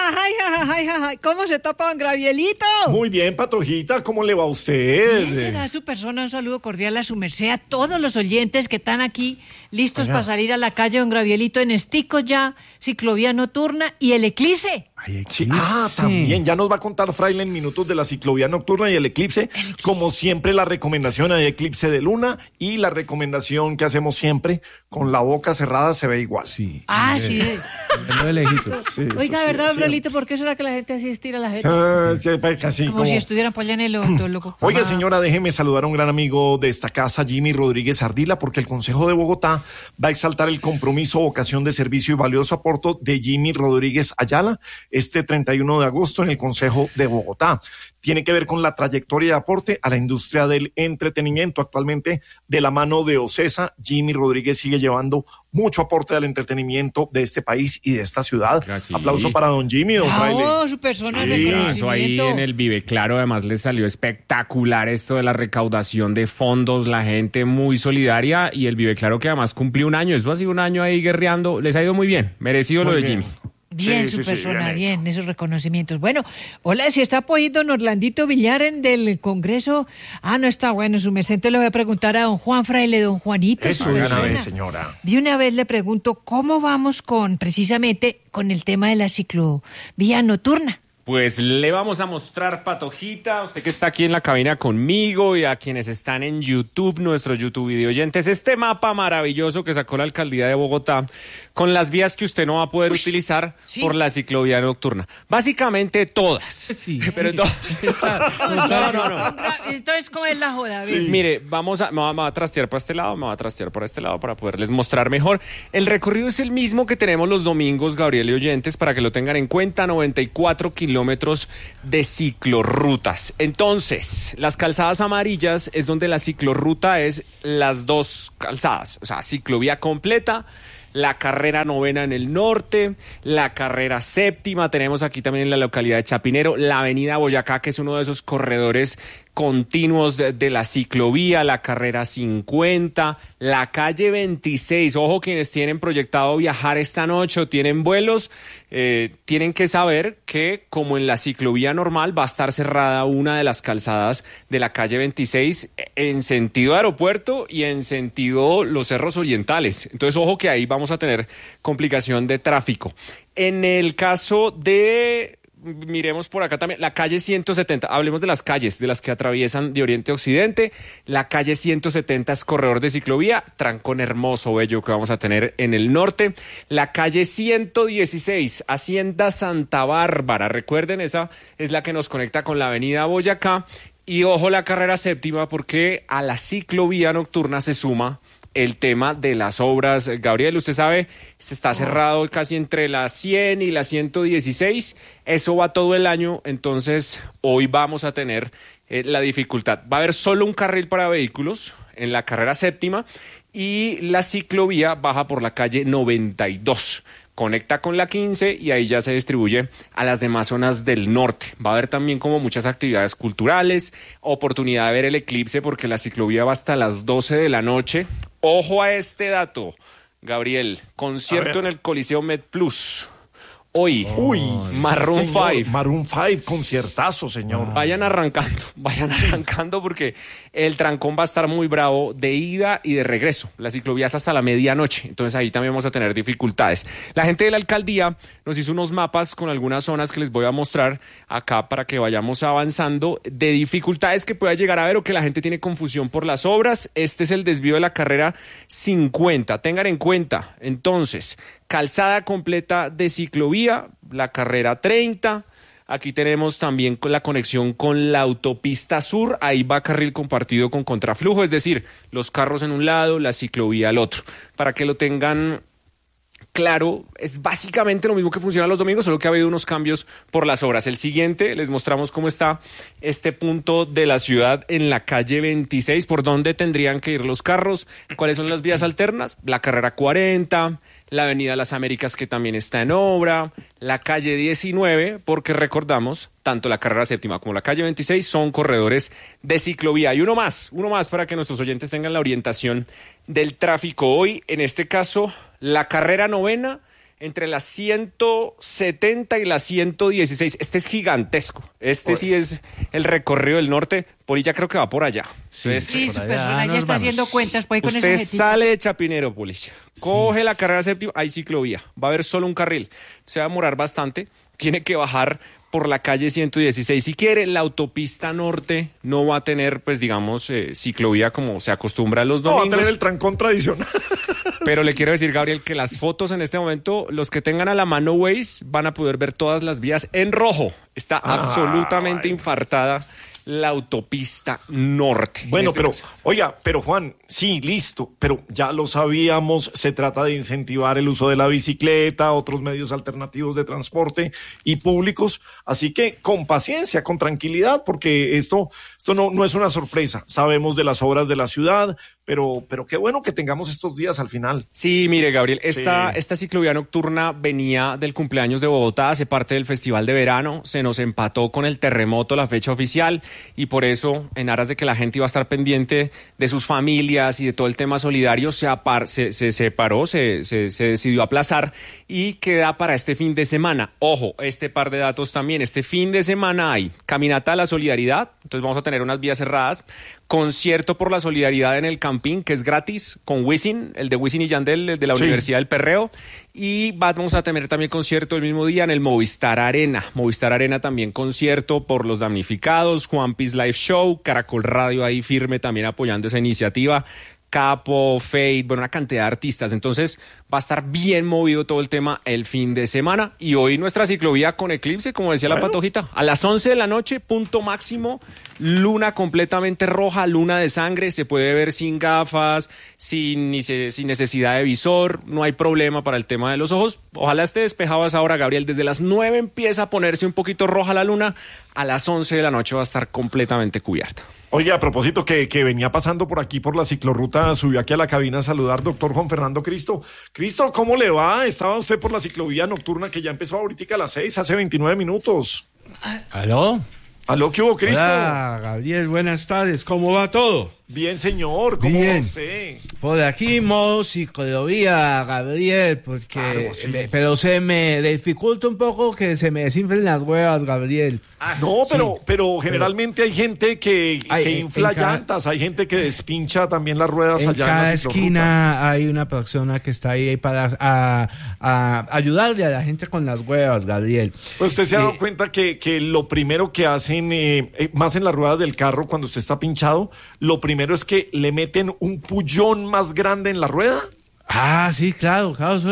Ay, ¿cómo se topa don Gabrielito? Muy bien, Patojita, ¿cómo le va a usted? ¿Quién será su persona? Un saludo cordial a su merced, a todos los oyentes que están aquí listos para salir a la calle, don Gabrielito, en esticos ya, ciclovía nocturna y el eclipse. Sí, también, ya nos va a contar Fraile en minutos de la ciclovía nocturna y el eclipse. Como siempre, la recomendación de eclipse de luna y la recomendación que hacemos siempre, con la boca cerrada se ve igual. Sí. Sí. De lejitos. Sí, Oiga, sí, ¿verdad, sí. Gabrielito? ¿Por qué será que la gente así estira la gente? Casi Como si estuvieran por allá en el odontólogo. Oiga, señora, déjeme saludar a un gran amigo de esta casa, Jimmy Rodríguez Ardila, porque el Consejo de Bogotá va a exaltar el compromiso, vocación de servicio y valioso aporte de Jimmy Rodríguez Ayala este 31 de agosto en el Consejo de Bogotá. Tiene que ver con la trayectoria de aporte a la industria del entretenimiento. Actualmente, de la mano de OCESA, Jimmy Rodríguez sigue llevando mucho aporte al entretenimiento de este país y de esta ciudad. Gracias. Aplauso para don Jimmy, don Fraile. Su persona de Eso reconocimiento. ahí en el Vive Claro, además les salió espectacular esto de la recaudación de fondos, la gente muy solidaria y el Vive Claro que además cumplió un año, eso ha sido un año ahí guerreando, les ha ido muy bien, merecido Muy lo de bien. Jimmy. Bien, Sí, su sí, persona, bien bien, esos reconocimientos. Bueno, hola, si está por ahí don Orlandito Villar del Congreso. No está bueno, su merced. Entonces le voy a preguntar a don Juan Fraile, don Juanito. Eso, su de una persona. vez, señora. De una vez le pregunto, ¿cómo vamos precisamente con el tema de la ciclovía nocturna? Pues le vamos a mostrar, Patojita, usted que está aquí en la cabina conmigo y a quienes están en YouTube, nuestros YouTube video oyentes, este mapa maravilloso que sacó la Alcaldía de Bogotá con las vías que usted no va a poder utilizar por la ciclovía nocturna. Básicamente todas. Sí. Pero no. Entonces, ¿cómo es la joda? A ver. Sí. Mire, me va a trastear para este lado, me va a trastear por este lado para poderles mostrar mejor. El recorrido es el mismo que tenemos los domingos, Gabriel y oyentes, para que lo tengan en cuenta, 94 kilómetros de ciclorrutas. Entonces, las calzadas amarillas es donde la ciclorruta es las dos calzadas, o sea, ciclovía completa. La carrera 9ª en el norte, la carrera 7ª, tenemos aquí también en la localidad de Chapinero, la avenida Boyacá, que es uno de esos corredores continuos de la ciclovía, la carrera 50, la calle 26. Ojo, quienes tienen proyectado viajar esta noche o tienen vuelos, tienen que saber que como en la ciclovía normal va a estar cerrada una de las calzadas de la calle 26 en sentido aeropuerto y en sentido Los Cerros Orientales. Entonces, ojo que ahí vamos a tener complicación de tráfico. En el caso de... Miremos por acá también, la calle 170, hablemos de las calles, de las que atraviesan de oriente a occidente. La calle 170 es corredor de ciclovía, trancón hermoso, bello que vamos a tener en el norte. La calle 116, Hacienda Santa Bárbara, recuerden, esa es la que nos conecta con la avenida Boyacá. Y ojo la carrera 7ª porque a la ciclovía nocturna se suma el tema de las obras. Gabriel, usted sabe, se está cerrado casi entre la 100 y la 116. Eso va todo el año, entonces hoy vamos a tener la dificultad. Va a haber solo un carril para vehículos en la carrera 7ª y la ciclovía baja por la calle 92. Conecta con la 15 y ahí ya se distribuye a las demás zonas del norte. Va a haber también como muchas actividades culturales, oportunidad de ver el eclipse porque la ciclovía va hasta las 12 de la noche. Ojo a este dato, Gabriel, concierto en el Coliseo MedPlus. Hoy, Maroon 5. Maroon 5, conciertazo, señor. Vayan arrancando porque el trancón va a estar muy bravo de ida y de regreso. La ciclovía es hasta la medianoche, entonces ahí también vamos a tener dificultades. La gente de la alcaldía nos hizo unos mapas con algunas zonas que les voy a mostrar acá para que vayamos avanzando de dificultades que pueda llegar a ver o que la gente tiene confusión por las obras. Este es el desvío de la carrera 50. Tengan en cuenta, entonces, calzada completa de ciclovía, la carrera 30. Aquí tenemos también la conexión con la autopista sur. Ahí va carril compartido con contraflujo, es decir, los carros en un lado, la ciclovía al otro. Para que lo tengan claro, es básicamente lo mismo que funciona los domingos, solo que ha habido unos cambios por las obras. El siguiente, les mostramos cómo está este punto de la ciudad en la calle 26, por dónde tendrían que ir los carros, cuáles son las vías alternas, la carrera 40, la avenida Las Américas que también está en obra, la calle 19, porque recordamos, tanto la carrera 7ª como la calle 26 son corredores de ciclovía. Y uno más para que nuestros oyentes tengan la orientación del tráfico hoy, en este caso, la carrera 9ª entre las 170 y las 116. Este es gigantesco. Este sí es el recorrido del norte. Polilla creo que va por allá. Entonces, Sí, por su allá persona ya nos está vamos. haciendo cuentas pues, con ese usted objetivo. sale de Chapinero, Polilla. Coge la carrera séptima, hay ciclovía. Va a haber solo un carril. Se va a demorar bastante. Tiene que bajar por la calle 116. Si quiere, la autopista norte no va a tener, pues digamos, ciclovía como se acostumbra a los No, va a domingos. tener el trancón tradicional. Pero le quiero decir, Gabriel, que las fotos en este momento, los que tengan a la mano Waze van a poder ver todas las vías en rojo. Está absolutamente infartada la autopista norte. en Bueno, este pero, caso. oiga, pero Juan, sí, listo, pero ya lo sabíamos, se trata de incentivar el uso de la bicicleta, otros medios alternativos de transporte y públicos, así que con paciencia, con tranquilidad, porque esto no es una sorpresa, sabemos de las obras de la ciudad, pero qué bueno que tengamos estos días al final. Sí, mire, Gabriel, Sí. esta ciclovía nocturna venía del cumpleaños de Bogotá, hace parte del Festival de Verano, se nos empató con el terremoto la fecha oficial y por eso, en aras de que la gente iba a estar pendiente de sus familias y de todo el tema solidario, se separó, se decidió aplazar y queda para este fin de semana. Ojo, este par de datos también, este fin de semana hay caminata a la solidaridad, entonces vamos a tener unas vías cerradas, concierto por la solidaridad en el Campín, que es gratis, con Wisin, el de Wisin y Yandel, el de la Sí. Universidad del Perreo, y vamos a tener también concierto el mismo día en el Movistar Arena. Movistar Arena también concierto por los damnificados, Juan Piece Live Show, Caracol Radio ahí firme también apoyando esa iniciativa. Capo, Fate, bueno, una cantidad de artistas. Entonces va a estar bien movido todo el tema el fin de semana. Y hoy nuestra ciclovía con eclipse, como decía la Patojita, a las 11 de la noche, punto máximo, luna completamente roja, luna de sangre, se puede ver sin gafas, sin necesidad de visor, no hay problema para el tema de los ojos. Ojalá esté despejado a esa hora, Gabriel. Desde las 9 empieza a ponerse un poquito roja la luna, a las 11 de la noche va a estar completamente cubierta. Oye, a propósito que venía pasando por aquí por la ciclorruta, subió aquí a la cabina a saludar doctor Juan Fernando Cristo. Cristo, ¿cómo le va? Estaba usted por la ciclovía nocturna que ya empezó ahorita a las 6, hace 29 minutos. ¿Aló? ¿Aló, qué hubo, Cristo? Hola, Gabriel, buenas tardes. ¿Cómo va todo? Bien, señor, ¿cómo Bien. va usted? Por aquí, modo ciclovía, Gabriel, porque Claro, sí. pero se me dificulta un poco que se me desinflen las huevas, Gabriel. No, pero generalmente hay gente que infla en cada- llantas, hay gente que despincha también las ruedas En allá cada en la ciclorruta. esquina hay una persona que está ahí para a ayudarle a la gente con las huevas, Gabriel. Pues usted se ha dado cuenta que lo primero que hacen, más en las ruedas del carro cuando usted está pinchado, lo primero es que le meten un pullón más grande en la rueda. Ah, sí, claro, eso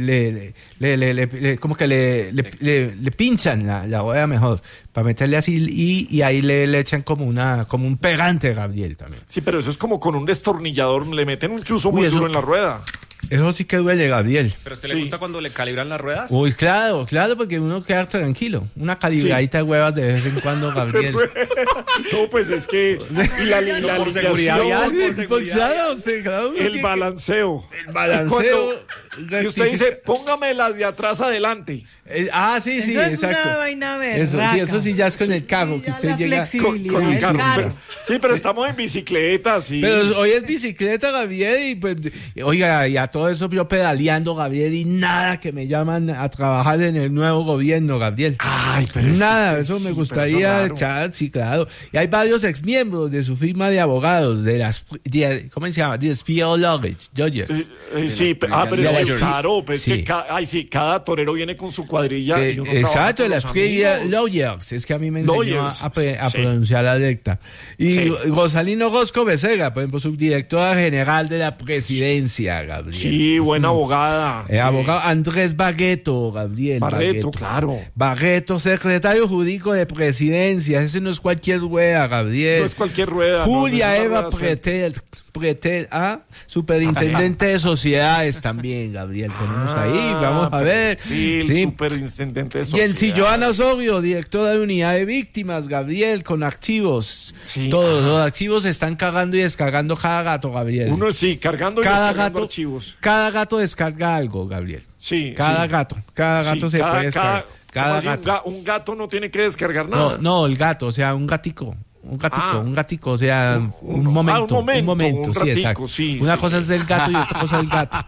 como que le pinchan la rueda mejor para meterle así y ahí le echan como un pegante, Gabriel, también. Sí, pero eso es como con un destornillador, le meten un chuzo Uy, muy eso- duro en la rueda. Eso sí que duele, Gabriel. ¿Pero a usted Sí. le gusta cuando le calibran las ruedas? Uy, claro, porque uno queda tranquilo. Una calibradita de huevas de vez en cuando, Gabriel. No, pues es que y la por seguridad, alineación, Pues claro, uno el tiene balanceo. El balanceo. Y usted dice, póngame las de atrás adelante. Sí, Eso es exacto. una vaina Eso sí ya es con el carro, Sí, que ya usted la llega flexibilidad Con el es carro. caro. Pero estamos en bicicleta, sí. Pero hoy es bicicleta, Gabriel, y pues, oiga, y a todo eso yo pedaleando, Gabriel, y nada que me llaman a trabajar en el nuevo gobierno, Gabriel. Ay, pero es que Nada, usted eso sí, me pero gustaría eso es raro. echar, sí, claro. Y hay varios exmiembros de su firma de abogados, ¿cómo se llama? The Spear Dodgers. Sí, pero es que Dodgers. claro, pues Sí. que cada torero viene con su cuadrilla. Y uno Exacto, trabaja con las los Spear amigos. Lawyers, es que a mí me enseñó Lawyers, a sí. pronunciar la lecta. Y Sí. Rosalino Rosco Becerra, por ejemplo, subdirectora general de la presidencia, Gabriel. Sí, buena abogada. Sí. Abogado Andrés Barreto, Gabriel. Barreto, claro. Barreto, secretario jurídico de presidencia. Ese no es cualquier rueda, Gabriel. No es cualquier rueda. Julia no es una Eva rueda suelta. Pretel, superintendente de sociedades también, Gabriel. Tenemos ahí, vamos a ver. Sí, el Sí. superintendente de Yensi sociedad. Joana Osorio, directora de unidad de víctimas, Gabriel, con archivos. Sí, Todos los archivos se están cargando y descargando cada gato, Gabriel. Uno sí, cargando y cada descargando gato, archivos. cada gato descarga algo, Gabriel. Sí, Cada sí. gato Sí, se puede descargar. ¿cómo Cada así? gato. Un gato no tiene que descargar nada. No, el gato, o sea, un gatico. un gatico, o sea, un momento, un sí, ratico, exacto. sí, Una sí, cosa sí. es el gato y otra cosa es el gato.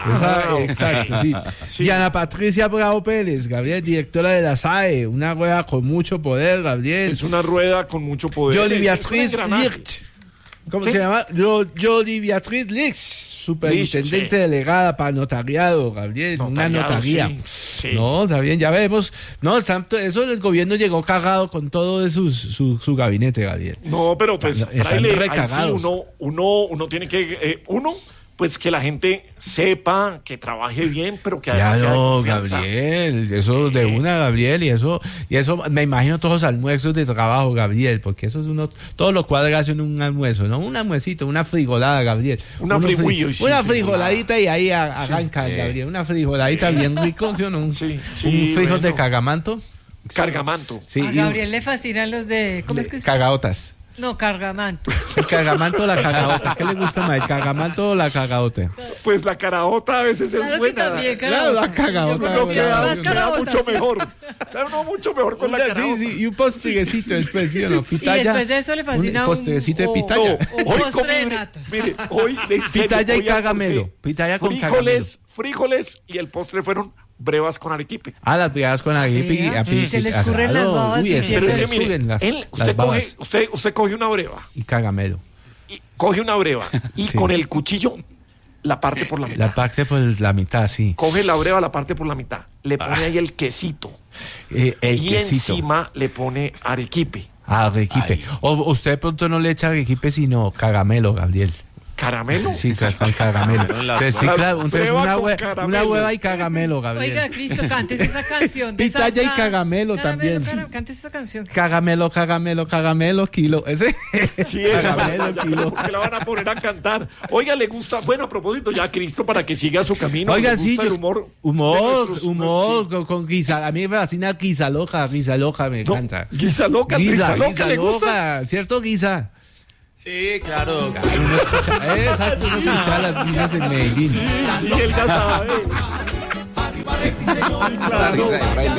Exacto, sí. Sí. Diana Patricia Bravo Pérez, Gabriel, directora de la SAE, una rueda con mucho poder, Gabriel. Es una rueda con mucho poder. Yoli Es un Beatriz engranaje. Licht. ¿Cómo ¿Sí? se llama? Yoli Beatriz Licht, superintendente sí. delegada para notariado, Gabriel, una Notariado, notaría. sí. No, está bien, ya vemos. No, eso el gobierno llegó cagado con todo de su gabinete, Gabriel. No, pero pues, Están fraile, ahí sí recagados. uno tiene que, pues que la gente sepa, que trabaje bien, pero que además sea de Claro, confianza. Gabriel, eso de una, Gabriel, y eso, me imagino todos los almuerzos de trabajo, Gabriel, porque eso es todos los cuadros hacen un almuerzo, ¿no? Un almuercito, una frijolada, Gabriel. Una frigüillo, sí, una frijolada. frijoladita y ahí arrancan, Gabriel, una frijoladita bien rico, ¿sí o no? Sí, Un frijol de bueno. cagamanto. Cargamanto. Sí, A Gabriel le fascinan los de... ¿Cómo es que es? cagaotas. No, cargamanto. El cagamanto o la cagaota, ¿qué le gusta más, el cagamanto o la cagaota? Pues la caraota a veces Claro es que buena. también, Claro, la cagaota, Yo Lo conocía queda, más queda caraotas. mucho mejor. Claro, no, mucho mejor con la Sí, caraota. sí, y un postrecito después, ¿sí o no? Y Pitaya. después de eso le fascina un postrecito de pitaya. o Hoy postre comí, de nata. mire, hoy en serio, Pitaya y hoy almorcé cagamelo. Pitaya con frijoles y el postre fueron brevas con arequipe. Ah, las brigadas con arequipe. Se le escurren las babas Uy, diciendo Pero es se que le mire, escurren las usted babas. coge una breva Y cagamelo. y coge una breva y Sí. con el cuchillo la parte por la mitad. La parte por la mitad, sí. Coge la breva, la parte por la mitad. Le pone ahí el quesito. El y quesito. encima le pone arequipe. Ah, arequipe. O usted de pronto no le echa arequipe, sino cagamelo, Gabriel. ¿Caramelo? Sí, con cagamelo. Entonces, sí, La claro. Entonces, breva una, con una caramelo. hueva y cagamelo, Gabriel. Oiga, Cristo, cantes esa canción. De Pitaya y salsa. cagamelo también. Cantes esa canción. Cagamelo, kilo. Ese. Sí, esa Cagamelo, kilo. porque la van a poner a cantar. Oiga, le gusta, bueno, a propósito, ya Cristo, para que siga su camino. Oiga, ¿le sí, gusta el humor, de nuestros- sí. con guisa. A mí me fascina guisa loca, me No, encanta. guisa loca, Guisa ¿le gusta? loca, ¿cierto, guisa? Sí, claro. Uno escucha, exacto, uno escucha las guisas en Medellín. Sí, él ya sabe. La risa de fraile.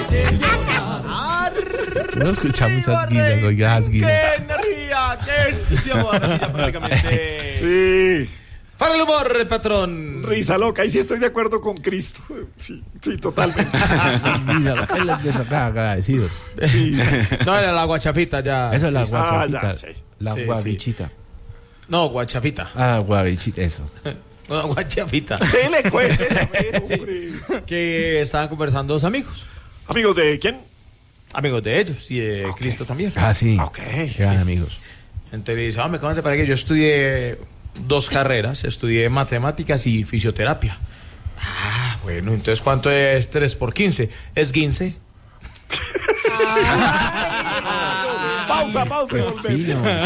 Uno escucha muchas guisas, oiga, las guisas. ¡Qué energía! ¡Qué entusiasmo! Ahora sí, ya prácticamente. Sí. Para el humor, patrón. Risa loca, ahí sí estoy de acuerdo con Cristo. Sí, sí, totalmente. Los desagradecidos. Sí. No, era la guachafita ya. Eso es la Ah, guachafita. ya, sí. La Sí, guavichita. No, guachafita. Ah, guavichita, eso. No, guachafita. Dele, cuéntele, a ver, hombre. Que estaban conversando dos amigos. Amigos de quién? Amigos de ellos y de Cristo también. Ah, sí. Ok, Eran amigos. Entonces dice, me comente para que yo estudié 2 carreras, estudié matemáticas y fisioterapia. Ah, bueno, entonces ¿cuánto es 3 por 15? Es 15. Pausa, y volvemos. Fino.